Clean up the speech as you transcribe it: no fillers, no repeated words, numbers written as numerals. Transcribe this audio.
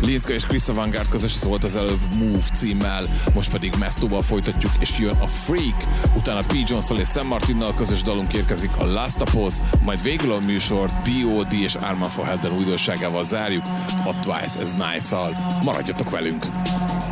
Linska és Chris Avantgarde közös szólt az előbb Move címmel, most pedig Mestóval folytatjuk, és jön a Freak, utána P. Jones-szal és Sam Martinnal közös dalunk érkezik a Last Apos, majd végül a műsor D.O.D. és Armand van Helden újdonságával zárjuk, a Twice as Nice-al. Maradjatok velünk!